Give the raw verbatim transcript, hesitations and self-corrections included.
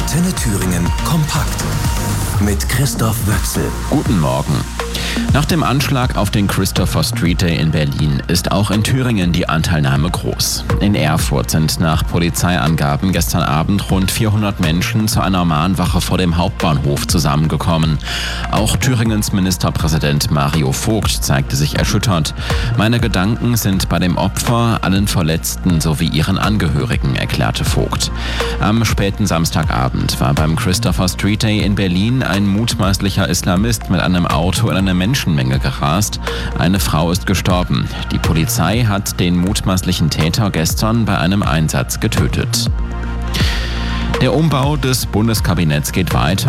Antenne Thüringen kompakt mit Christoph Wöchsel. Guten Morgen. Nach dem Anschlag auf den Christopher Street Day in Berlin ist auch in Thüringen die Anteilnahme groß. In Erfurt sind nach Polizeiangaben gestern Abend rund vierhundert Menschen zu einer Mahnwache vor dem Hauptbahnhof zusammengekommen. Auch Thüringens Ministerpräsident Mario Vogt zeigte sich erschüttert. Meine Gedanken sind bei dem Opfer, allen Verletzten sowie ihren Angehörigen, erklärte Vogt. Am späten Samstagabend war beim Christopher Street Day in Berlin ein mutmaßlicher Islamist mit einem Auto in eine Menschenmenge gerast. Eine Frau ist gestorben. Die Polizei hat den mutmaßlichen Täter gestern bei einem Einsatz getötet. Der Umbau des Bundeskabinetts geht weiter.